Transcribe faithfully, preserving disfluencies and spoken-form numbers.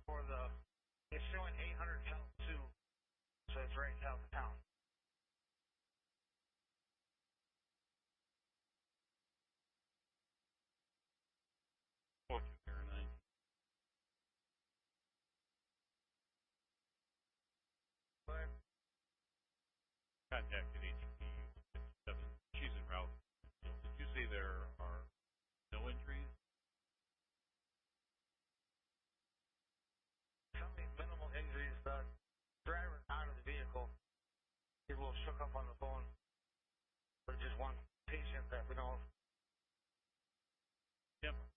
for the, it's showing eight hundred south two, so it's right south of town. four two zero nine. But Contacted H P fifty-seven. She's en route. Did you say there are no injuries? something minimal injuries, the driver out of the vehicle. He's a little shook up on the phone. But just one patient that we know of. Yep.